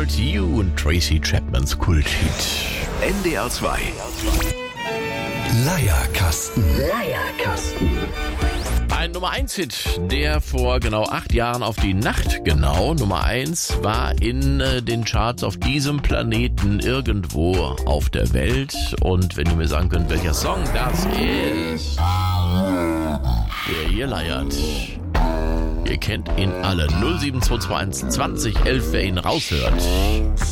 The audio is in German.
Hold You und Tracy Chapmans Kulthit. NDR 2 Leierkasten. Ein Nummer 1 Hit, der vor genau 8 Jahren auf die Nacht genau Nummer 1 war in den Charts auf diesem Planeten irgendwo auf der Welt. Und wenn ihr mir sagen könnt, welcher Song das ist, der hier leiert. Ihr kennt ihn alle. 07221 20 11, wer ihn raushört.